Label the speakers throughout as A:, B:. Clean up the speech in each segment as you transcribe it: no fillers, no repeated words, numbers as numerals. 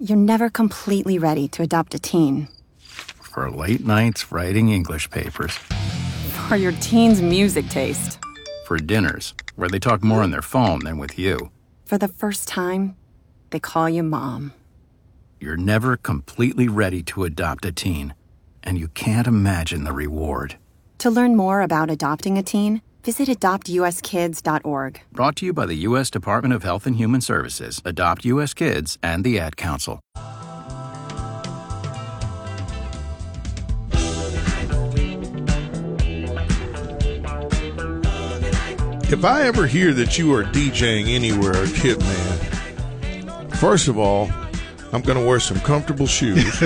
A: You're never completely ready to adopt a teen.
B: For late nights writing English papers.
A: For your teen's music taste.
B: For dinners, where they talk more on their phone than with you.
A: For the first time, they call you Mom.
B: You're never completely ready to adopt a teen, and you can't imagine the reward.
A: To learn more about adopting a teen, visit adoptuskids.org.
B: Brought to you by the U.S. Department of Health and Human Services, Adopt U.S. Kids, and the Ad Council.
C: If I ever hear that you are DJing anywhere, Kid Man, first of all, I'm going to wear some comfortable shoes.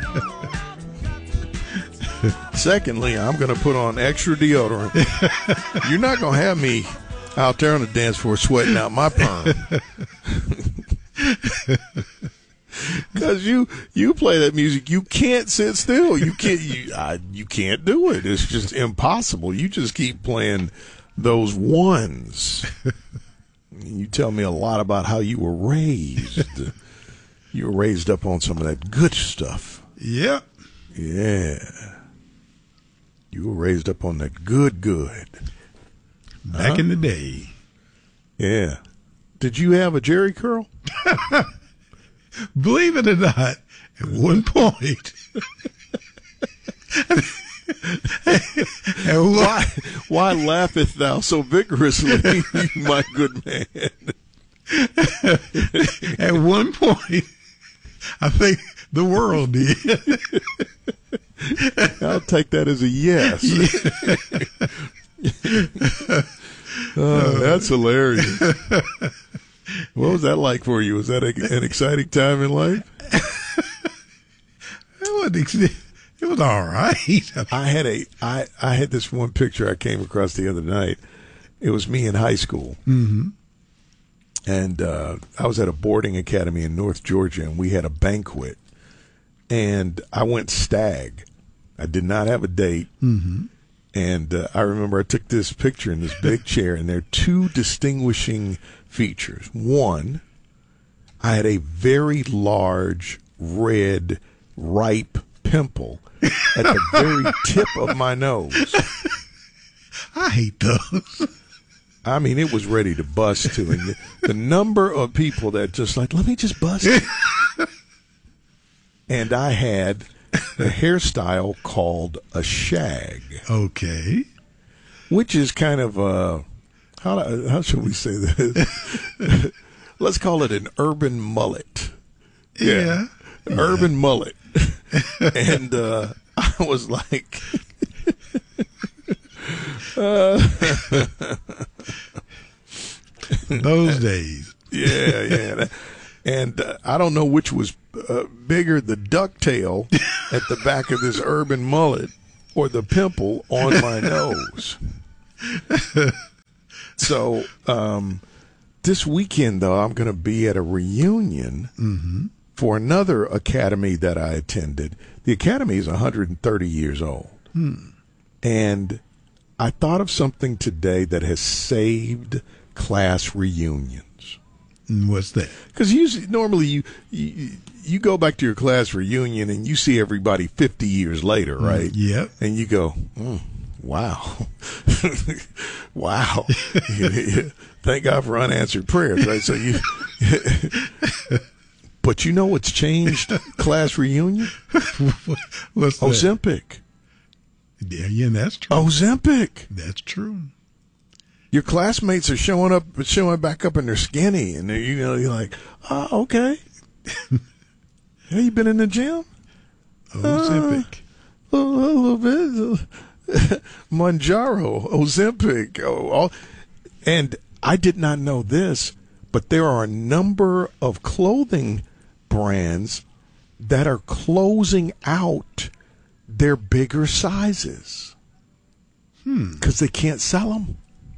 C: Secondly, I'm going to put on extra deodorant. You're not going to have me out there on the dance floor sweating out my perm. Because you play that music, you can't sit still. You can't do it. It's just impossible. You just keep playing those ones. You tell me a lot about how you were raised. You were raised up on some of that good stuff.
D: Yep.
C: Yeah. You were raised up on that good.
D: Back in the day.
C: Yeah. Did you have a Jerry curl?
D: Believe it or not, at one point.
C: And why laugheth thou so vigorously, my good man?
D: At one point, I think the world did.
C: I'll take that as a yes. Oh, that's hilarious. What was that like for you? Was that an exciting time in life?
D: It was all right.
C: I had this one picture I came across the other night. It was me in high school.
D: Mm-hmm.
C: And I was at a boarding academy in North Georgia, and we had a banquet. And I went stag. I did not have a date.
D: Mm-hmm.
C: And I remember I took this picture in this big chair, and there are two distinguishing features. One, I had a very large, red, ripe pimple at the very tip of my nose.
D: I hate those.
C: I mean, it was ready to bust too. And the number of people that just like, let me just bust it. And I had a hairstyle called a shag.
D: Okay.
C: Which is kind of how should we say this? Let's call it an urban mullet.
D: Yeah.
C: Urban mullet. And I was like,
D: those days.
C: Yeah. And I don't know which was bigger, the ducktail at the back of this urban mullet or the pimple on my nose. So this weekend, though, I'm going to be at a reunion
D: Mm-hmm.
C: for another academy that I attended. The academy is 130 years old. And I thought of something today that has saved class reunions.
D: What's that?
C: Because normally you go back to your class reunion and you see everybody 50 years later, right?
D: Yep.
C: And you go, wow. Wow. Thank God for unanswered prayers, right? So you... But you know what's changed class reunion?
D: What's that?
C: Ozempic.
D: Yeah, that's true.
C: Ozempic.
D: That's true.
C: Your classmates are showing back up, and they're skinny, and you're like, oh, okay. Have you been in the gym?
D: Ozempic.
C: A little bit. Manjaro, Ozempic. And I did not know this, but there are a number of clothing brands that are closing out their bigger sizes because they can't sell them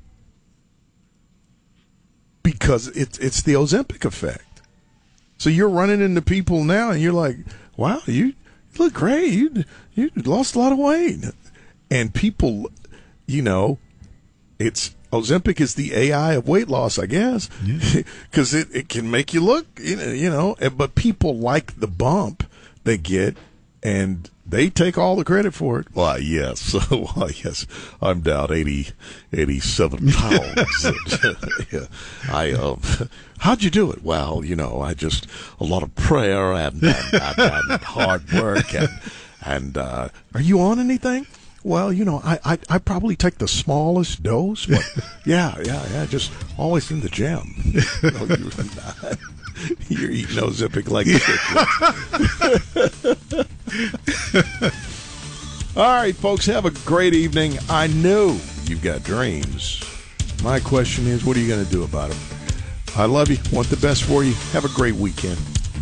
C: because it's the Ozempic effect. So you're running into people now and you're like, wow, you look great. You lost a lot of weight. And people, it's Ozempic is the AI of weight loss, I guess, because it can make you look, but people like the bump they get, and they take all the credit for it. Why, yes. Yes. I'm down 87 pounds. Yeah. How'd you do it? Well, I just, a lot of prayer and hard work. And are you on anything? Well, I probably take the smallest dose, but yeah, just always in the gym. No, you're not. You're eating Ozempic like chicken. All right, folks, have a great evening. I know you've got dreams. My question is, what are you going to do about them? I love you. Want the best for you. Have a great weekend.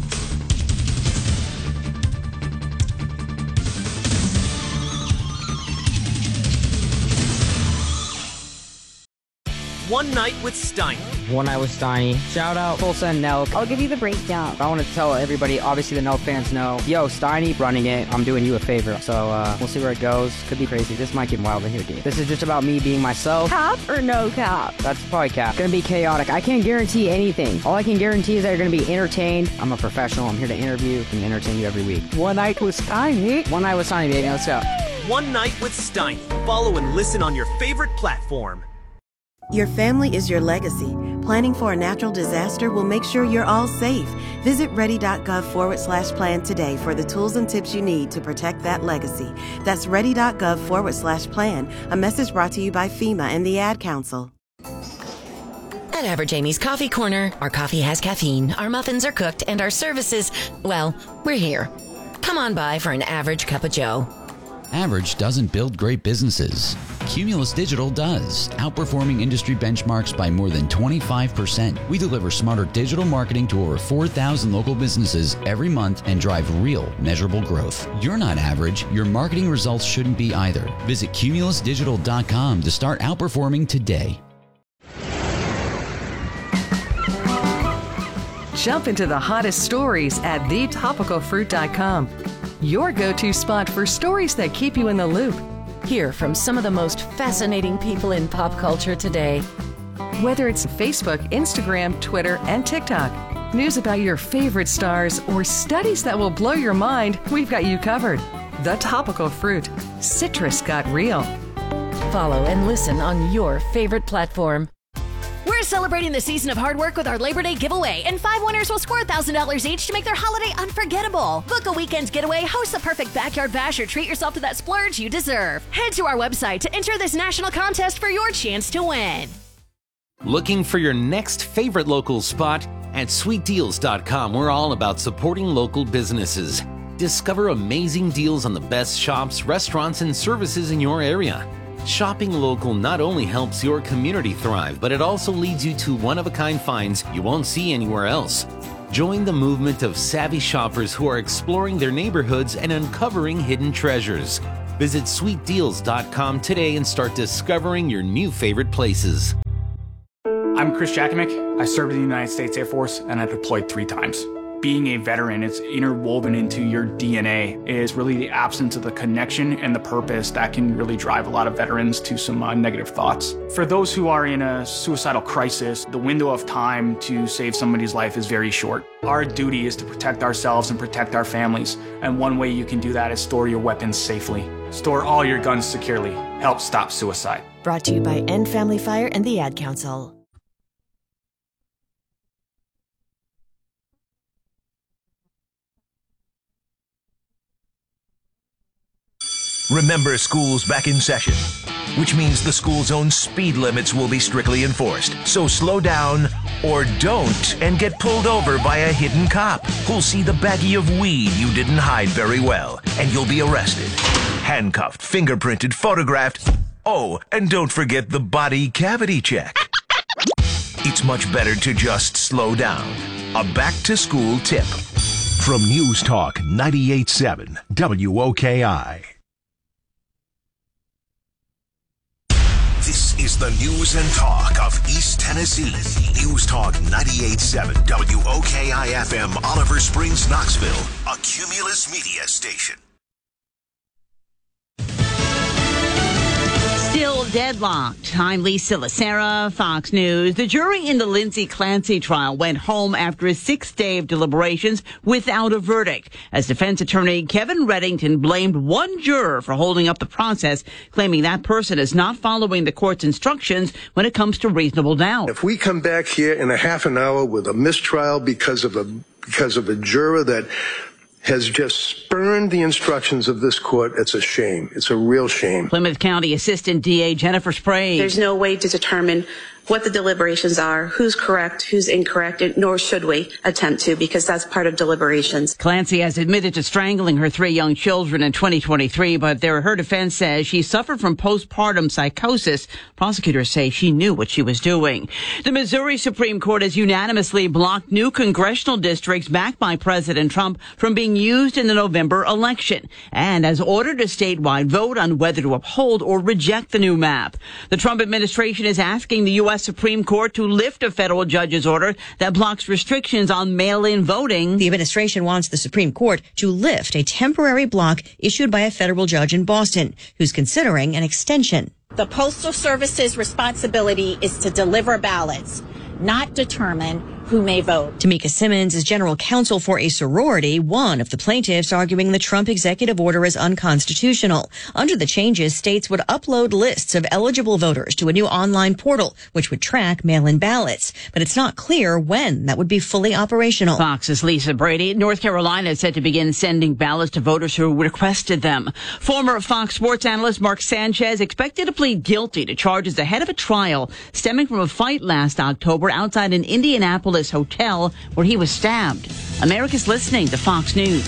E: One Night with Steiny.
F: One Night with Steiny. Shout out Tulsa and Nelk.
G: I'll give you the breakdown.
F: I want to tell everybody, obviously the Nelk fans know, yo, Steiny running it. I'm doing you a favor. So we'll see where it goes. Could be crazy. This might get wild in here, dude. This is just about me being myself.
G: Cap or no cap?
F: That's probably cap. It's going to be chaotic. I can't guarantee anything. All I can guarantee is that you're going to be entertained. I'm a professional. I'm here to interview and entertain you every week.
G: One Night with Steiny.
F: One Night with Steiny, baby. Let's go.
E: One Night with Steiny. Follow and listen on your favorite platform.
H: Your family is your legacy. Planning for a natural disaster will make sure you're all safe. Visit ready.gov/plan today for the tools and tips you need to protect that legacy. That's ready.gov/plan. A message brought to you by FEMA and the Ad Council.
I: At Average Amy's Coffee Corner, our coffee has caffeine, our muffins are cooked, and our services, well, we're here. Come on by for an average cup of joe.
J: Average doesn't build great businesses. Cumulus Digital does, outperforming industry benchmarks by more than 25%. We deliver smarter digital marketing to over 4,000 local businesses every month and drive real, measurable growth. You're not average. Your marketing results shouldn't be either. Visit cumulusdigital.com to start outperforming today.
K: Jump into the hottest stories at thetopicalfruit.com. Your go-to spot for stories that keep you in the loop.
I: Hear from some of the most fascinating people in pop culture today.
K: Whether it's Facebook, Instagram, Twitter, and TikTok, news about your favorite stars, or studies that will blow your mind, we've got you covered. The Topical Fruit. Citrus got real.
I: Follow and listen on your favorite platform.
L: We're celebrating the season of hard work with our Labor Day giveaway, and 5 winners will score $1,000 each to make their holiday unforgettable. Book a weekend getaway, host the perfect backyard bash, or treat yourself to that splurge you deserve. Head to our website to enter this national contest for your chance to win.
M: Looking for your next favorite local spot? At sweetdeals.com, we're all about supporting local businesses. Discover amazing deals on the best shops, restaurants, and services in your area. Shopping local not only helps your community thrive, but it also leads you to one-of-a-kind finds you won't see anywhere else. Join the movement of savvy shoppers who are exploring their neighborhoods and uncovering hidden treasures. Visit sweetdeals.com today and start discovering your new favorite places.
N: I'm Chris Jakimick. I served in the United States Air Force and I deployed 3 times. Being a veteran, it's interwoven into your DNA. It is really the absence of the connection and the purpose that can really drive a lot of veterans to some negative thoughts. For those who are in a suicidal crisis, the window of time to save somebody's life is very short. Our duty is to protect ourselves and protect our families. And one way you can do that is store your weapons safely. Store all your guns securely. Help stop suicide.
H: Brought to you by End Family Fire and the Ad Council.
O: Remember, school's back in session, which means the school zone's speed limits will be strictly enforced. So slow down or don't and get pulled over by a hidden cop who'll see the baggie of weed you didn't hide very well, and you'll be arrested, handcuffed, fingerprinted, photographed. Oh, and don't forget the body cavity check. It's much better to just slow down. A back-to-school tip from News Talk 98.7 WOKI. This is the news and talk of East Tennessee. News Talk 98.7 WOKI-FM, Oliver Springs, Knoxville, a Cumulus Media station.
P: Still deadlocked. I'm Lisa Lacera, Fox News. The jury in the Lindsay Clancy trial went home after a 6th day of deliberations without a verdict, as defense attorney Kevin Reddington blamed one juror for holding up the process, claiming that person is not following the court's instructions when it comes to reasonable doubt.
Q: If we come back here in a half an hour with a mistrial because of a juror that has just spurned the instructions of this court, it's a shame. It's a real shame.
P: Plymouth County Assistant DA Jennifer Sprague.
R: There's no way to determine what the deliberations are, who's correct, who's incorrect, nor should we attempt to, because that's part of deliberations.
P: Clancy has admitted to strangling her 3 young children in 2023, but her defense says she suffered from postpartum psychosis. Prosecutors say she knew what she was doing. The Missouri Supreme Court has unanimously blocked new congressional districts backed by President Trump from being used in the November election, and has ordered a statewide vote on whether to uphold or reject the new map. The Trump administration is asking the U.S. Supreme Court to lift a federal judge's order that blocks restrictions on mail-in voting.
S: The administration wants the Supreme Court to lift a temporary block issued by a federal judge in Boston, who's considering an extension.
T: The Postal Service's responsibility is to deliver ballots, not determine who may vote.
S: Tamika Simmons is general counsel for a sorority, one of the plaintiffs arguing the Trump executive order is unconstitutional. Under the changes, states would upload lists of eligible voters to a new online portal, which would track mail-in ballots. But it's not clear when that would be fully operational.
P: Fox's Lisa Brady. North Carolina is set to begin sending ballots to voters who requested them. Former Fox Sports analyst Mark Sanchez expected to plead guilty to charges ahead of a trial stemming from a fight last October outside an Indianapolis hotel where he was stabbed. America's listening to Fox News.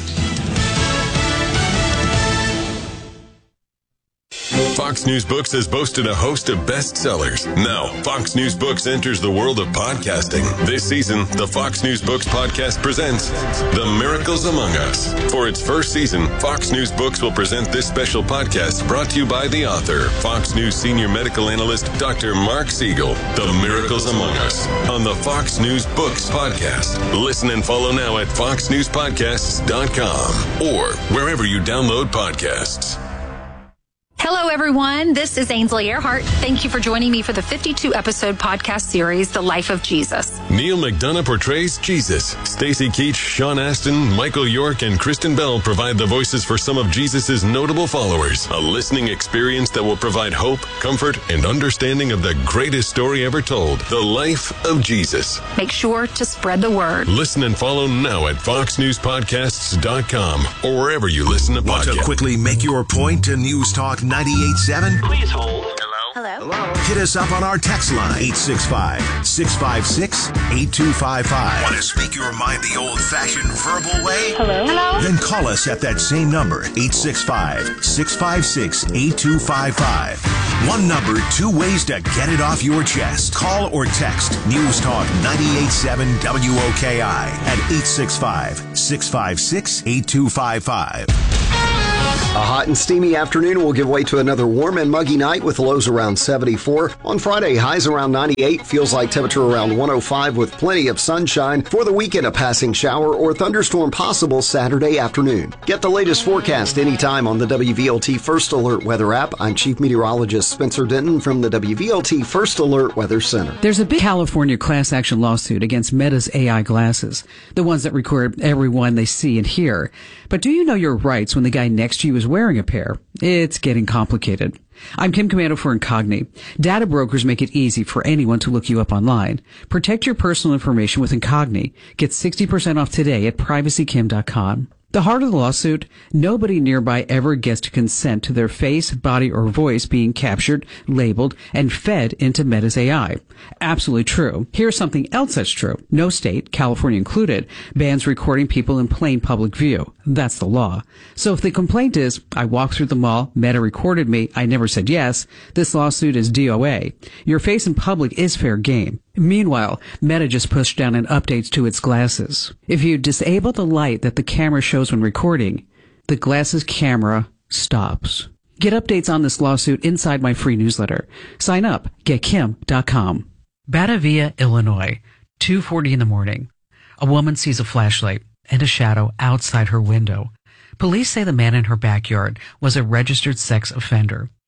U: Fox News Books has boasted a host of bestsellers. Now, Fox News Books enters the world of podcasting. This season, the Fox News Books podcast presents The Miracles Among Us. For its first season, Fox News Books will present this special podcast brought to you by the author, Fox News senior medical analyst, Dr. Mark Siegel. The Miracles Among Us on the Fox News Books podcast. Listen and follow now at foxnewspodcasts.com or wherever you download podcasts.
V: Hello, everyone. This is Ainsley Earhart. Thank you for joining me for the 52-episode podcast series, The Life of Jesus.
U: Neil McDonough portrays Jesus. Stacey Keach, Sean Astin, Michael York, and Kristen Bell provide the voices for some of Jesus' notable followers. A listening experience that will provide hope, comfort, and understanding of the greatest story ever told, The Life of Jesus.
V: Make sure to spread the word.
U: Listen and follow now at foxnewspodcasts.com or wherever you listen to podcasts.
O: Want to quickly make your point to News Talk 98.7?
W: Please hold.
T: Hello?
O: Hit us up on our text line, 865-656-8255. Want to speak your mind the old-fashioned verbal way?
T: Hello?
O: Then call us at that same number, 865-656-8255. One number, 2 ways to get it off your chest. Call or text News Talk 98.7 WOKI at 865-656-8255.
X: A hot and steamy afternoon will give way to another warm and muggy night with lows around 74. On Friday, highs around 98. Feels like temperature around 105 with plenty of sunshine. For the weekend, a passing shower or thunderstorm possible Saturday afternoon. Get the latest forecast anytime on the WVLT First Alert Weather app. I'm Chief Meteorologist Spencer Denton from the WVLT First Alert Weather Center.
Y: There's a big California class action lawsuit against Meta's AI glasses, the ones that record everyone they see and hear. But do you know your rights when the guy next to you is wearing a pair? It's getting complicated. I'm Kim Commando for Incogni. Data brokers make it easy for anyone to look you up online. Protect your personal information with Incogni. Get 60% off today at privacykim.com. The heart of the lawsuit, nobody nearby ever gets to consent to their face, body, or voice being captured, labeled, and fed into Meta's AI. Absolutely true. Here's something else that's true. No state, California included, bans recording people in plain public view. That's the law. So if the complaint is, I walked through the mall, Meta recorded me, I never said yes, this lawsuit is DOA. Your face in public is fair game. Meanwhile, Meta just pushed down an update to its glasses. If you disable the light that the camera shows when recording, the glasses camera stops. Get updates on this lawsuit inside my free newsletter. Sign up, getkim.com. Batavia, Illinois, 2:40 in the morning. A woman sees a flashlight and a shadow outside her window. Police say the man in her backyard was a registered sex offender.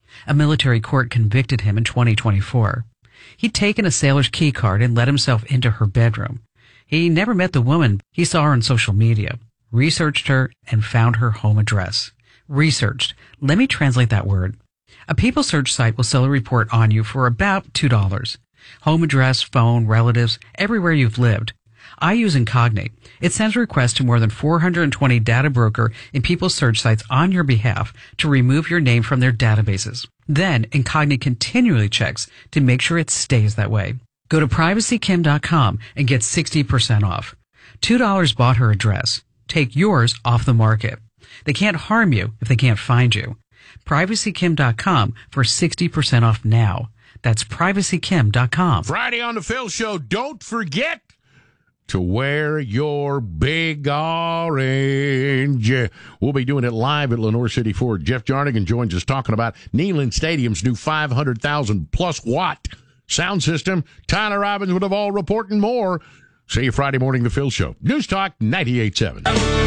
Y: A military court convicted him in 2024. He'd taken a sailor's key card and let himself into her bedroom. He never met the woman. He saw her on social media, researched her, and found her home address. Researched. Let me translate that word. A people search site will sell a report on you for about $2. Home address, phone, relatives, everywhere you've lived. I use Incognate. It sends requests to more than 420 data broker and people search sites on your behalf to remove your name from their databases. Then Incognate continually checks to make sure it stays that way. Go to privacykim.com and get 60% off. $2 bought her address. Take yours off the market. They can't harm you if they can't find you. privacykim.com for 60% off now. That's privacykim.com.
A: Friday on the Phil Show, don't forget to wear your big orange. We'll be doing it live at Lenore City Ford. Jeff Jarnigan joins us talking about Neyland Stadium's new 500,000 plus watt sound system. Tyler Robbins with All reporting more. See you Friday morning, the Phil Show. News Talk 98.7.